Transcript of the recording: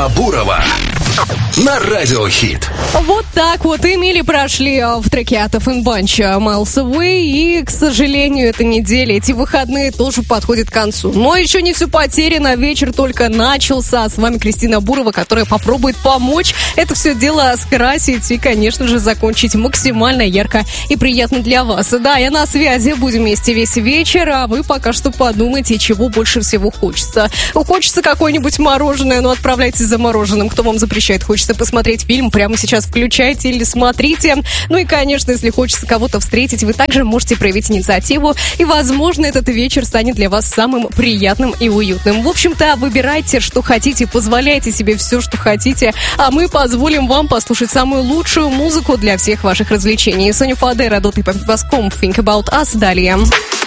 Кристина Бурова на Радиохит. Вот так вот и мили прошли в треке от Offenbach Miles Away. И, к сожалению, эта неделя, эти выходные тоже подходят к концу. Но еще не все потеряно, вечер только начался. С вами Кристина Бурова, которая попробует помочь это все дело скрасить и, конечно же, закончить максимально ярко и приятно для вас. Да, я на связи, будем вместе весь вечер, а вы пока что подумайте, чего больше всего хочется. Хочется какое-нибудь мороженое, ну отправляйтесь за мороженым, кто вам запрещает. Хочется посмотреть фильм, прямо сейчас включайте или смотрите. Ну и, конечно, если хочется кого-то встретить, вы также можете проявить инициативу, и, возможно, этот вечер станет для вас самым приятным и уютным. В общем-то, выбирайте, что хотите, позволяйте себе все, что хотите, а мы позволим вам послушать самую лучшую музыку для всех ваших развлечений. Соня Фадера, Доты по Think About Us, далее.